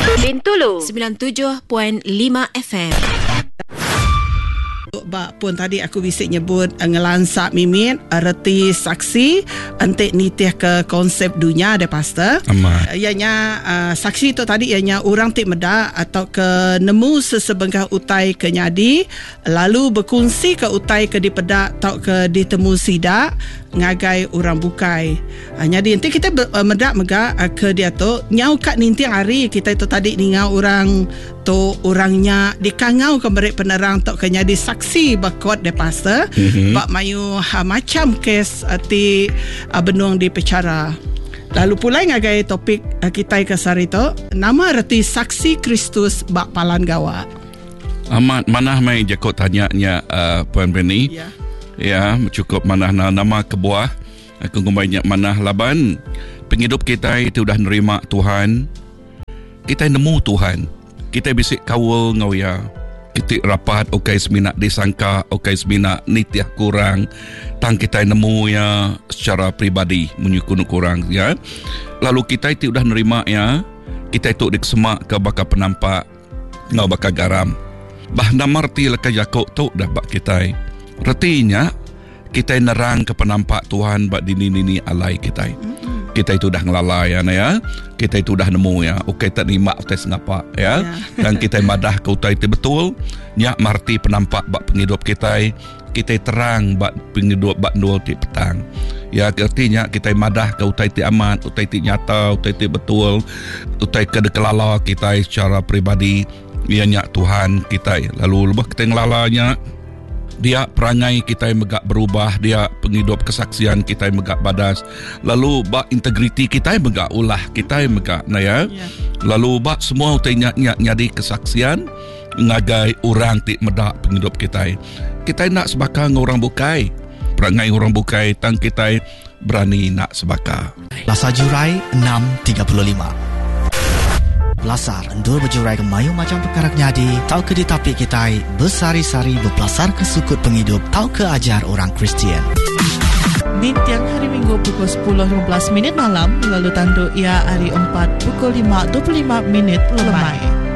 Bintulu 97.5 FM. Bak pun tadi aku bisa nyebut ngelansak mimit erti saksi entik nitih ke konsep dunia de pastor. Ianya saksi tu tadi ianya orang tik medak atau ke nemu sesebengkah utai ke nyadi lalu berkongsi ke utai ke dipedak atau ke ditemu sidak ngagai orang bukai. Jadi nanti kita medak megak ke dia tu nyau kat ninti hari kita itu tadi ningau orang tu orangnya dikangau ke merek penerang tok ke nyadi saksi bakot de pastor bak mayu macam kes ti benuang di pecara. Lalu pula ngagai topik kita ke sari tu nama reti saksi Kristus bak palan gawa. Amat mana mai jakot tanyanya Puan Penny. Ya. Ya, cukup mana nama kebuah. Aku banyak mana laban. Penghidup kita itu dah nerima Tuhan. Kita nemu Tuhan. Kita bisik kawal ngau ya. Kita rapat okai semina disangka, okai semina nitiah kurang. Tang kita nemu ya secara pribadi menyukun kurang ya. Lalu kita itu dah nerima ya. Kita itu dikesemak ke bakal penampak ngau bakal garam. Bah namarti leka jakok tu dah bak kita. Retinya kita nerang ke penampak Tuhan bak dini alai kita. Kita itu dah ngelalai ya. Kita itu dah nemu ya. Okey tak terima tes ngapa ya. Dan kita madah ke utai itu betul. Nyak marti penampak bak penghidup kita. Kita terang bak penghidup bak nul ti petang. Ya artinya kita madah ke utai itu amat, utai itu nyata, utai itu betul. Utai ke dekelala kita secara pribadi. Ya nyak Tuhan kita. Lalu lebih kita ngelalanya. Dia perangai kita yang megak berubah, dia penghidup kesaksian kita yang megak badas. Lalu bak integriti kita yang megak ulah, kita yang megak ya. Lalu bak semua utainya nyadi kesaksian ngagai orang tik medak penghidup kita. Kita nak sebakar dengan orang bukai. Perangai orang bukai tang kita berani nak sebakar. Lasar Jurai 6.35. Belasar endur berjurai ke mayu macam perkara nyadi. Tau ke ditapik kita bersari-sari berpelasar ke sukut penghidup. Tau ke ajar orang Kristian. Di tiang hari Minggu pukul 10.15 malam. Lalu tanduk ia hari 4 pukul 5.25 lemai.